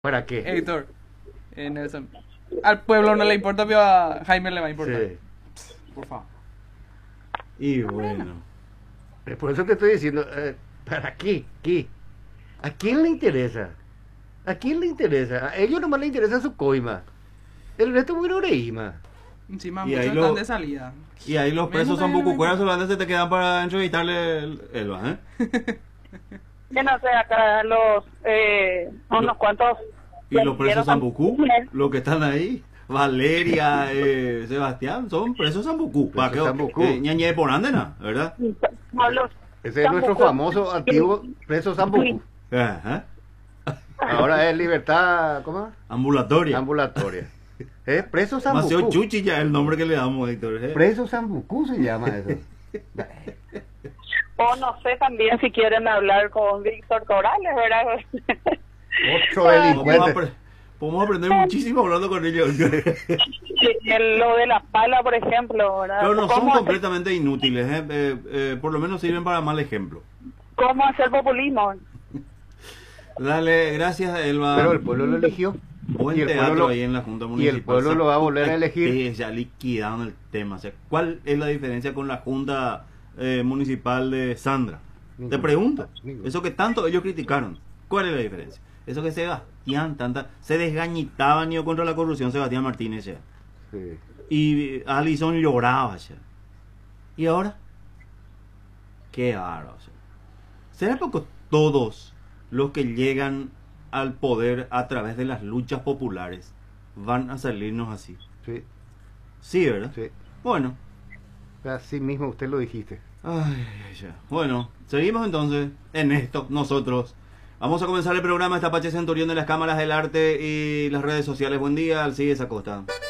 ¿Para qué? Héctor, Nelson. Al pueblo no le importa, pero a Jaime le va a importar. Sí. Por favor. Y bueno, Por eso te estoy diciendo, ¿para qué? ¿Qué? ¿A quién le interesa? ¿A quién le interesa? A ellos nomás le interesa su coima. El resto bueno reíma. Encima Y muchos ahí están de salida. y ahí los presos Menos son también, bucucueras solamente se te quedan para entrevistarle el ¿eh? Que no sé, acá unos cuantos. Y los presos Sambucú, también. los que están ahí, Valeria, Sebastián, son presos Sambucú. ¿Para qué? Presos Sambucú. Ñañe de Porándena, ¿verdad? Pablo, Ese es nuestro famoso antiguo preso Sambucú. Ajá. Ahora es libertad, ¿cómo? Ambulatoria. Ambulatoria. Es preso Maceo Sambucú. Chuchi ya es el nombre que le damos, Héctor. Preso Sambucú se llama eso. O no sé también si quieren hablar con Víctor Corales, ¿verdad? Otro Podemos, delincuente. podemos aprender muchísimo hablando con ellos. Lo de la pala, por ejemplo, ¿verdad? Pero no son ¿Cómo hacer, completamente inútiles, por lo menos sirven para mal ejemplo. cómo hacer populismo? Dale, gracias, Elba. Pero el pueblo lo eligió. Buen Y el teatro pueblo lo- ahí en la Junta y Municipal. el pueblo lo va a volver a elegir. Ya liquidaron el tema. O sea, ¿cuál es la diferencia con la Junta Municipal de Sandra? Te Ninguna. pregunto. Ninguna. Eso que tanto ellos criticaron. ¿Cuál es la diferencia? Eso que Sebastián se desgañitaban yo contra la corrupción, Sebastián Martínez ya. Sí. Y Alison lloraba ya. ¿Y ahora? Qué bárbaro. O sea, ¿será poco todos los que llegan al poder a través de las luchas populares van a salirnos así? Sí, Sí, ¿verdad? sí. Bueno. Así mismo usted lo dijiste. Ay, ya. Bueno, seguimos entonces en esto, nosotros. Vamos a comenzar el programa esta Apache Centurión de las cámaras del arte y las redes sociales. Buen día, Alcides Acosta.